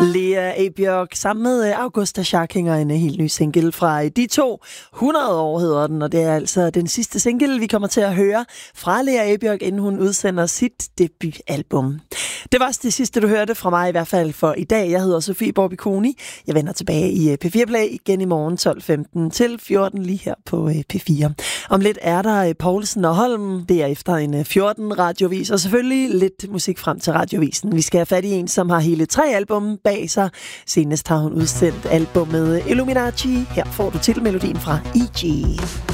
Lea Ebjørk sammen med Augusta Scharkinger, en helt ny single fra De To. 100 år hedder den, og det er altså den sidste single, vi kommer til at høre fra Lea Ebjørk, inden hun udsender sit debutalbum. Det var også det sidste, du hørte fra mig, i hvert fald for i dag. Jeg hedder Sofie Borbikoni. Jeg vender tilbage i P4 Play igen i morgen 12:15 til 14 lige her på P4. Om lidt er der Poulsen og Holm, derefter en 14 radiovis, og selvfølgelig lidt musik frem til radiovisen. Vi skal have fat i en, som har hele 3 album bag sig. Senest har hun udsendt albumet Illuminati. Her får du titelmelodien fra E.G.